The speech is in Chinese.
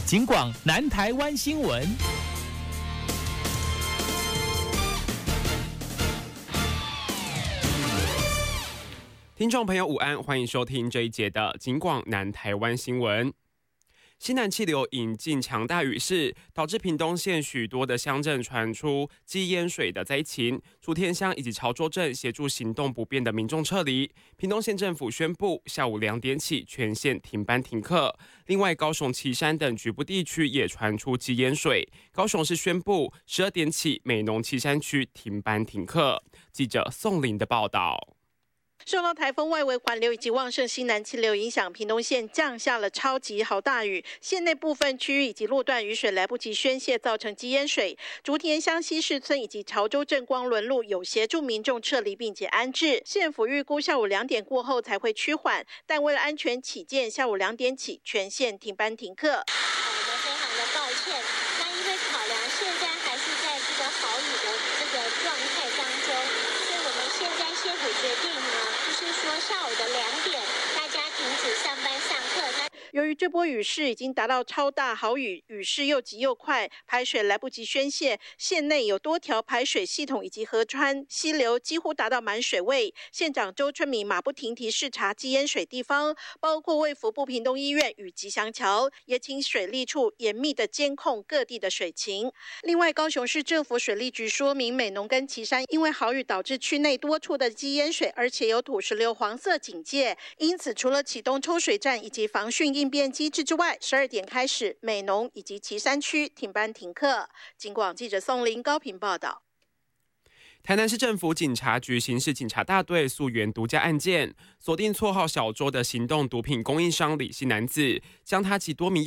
警广南台湾新闻。 听众朋友午安，欢迎收听这一节的警广南台湾新闻。西南气流引进强大雨势，导致屏东县许多的乡镇传出积淹水的灾情。竹田乡以及潮州镇协助行动不便的民众撤离。屏东县政府宣布，下午2点起全县停班停课。另外，高雄旗山等局部地区也传出积淹水。高雄市宣布12点起美浓旗山区停班停课。记者宋林的报道。 受到台风外围环流以及旺盛西南气流影响，屏东县降下了超级豪大雨，县内部分区域以及路段雨水来不及宣泄，造成积淹水。竹田乡西市村以及潮州镇光仑路有协助民众撤离并且安置，县府预估下午2点过后才会趋缓，但为了安全起见，下午2点起全县停班停课。 我们非常的抱歉，那因为考量现在还是在这个豪雨的这个状态当中，所以我们现在县府决定呢，就是说下午的2点，大家停止上班上课。 由于这波雨势已经达到超大豪雨，雨势又急又快，排水来不及宣泄，县内有多条排水系统以及河川溪流几乎达到满水位。县长周春米马不停蹄视察积淹水地方，包括卫福部屏东医院与吉祥桥，也请水利处严密的监控各地的水情。另外，高雄市政府水利局说明，美浓跟旗山因为豪雨导致区内多处的积淹水，而且有土石流黄色警戒，因此除了启动抽水站以及防汛应变机制之外，12点开始，美浓以及旗山区停班停课。警广记者宋林高屏报道。 台南市政府警察局刑事警察大队溯源独家案件，锁定绰号小周的行动毒品供应商李姓男子，将他及多名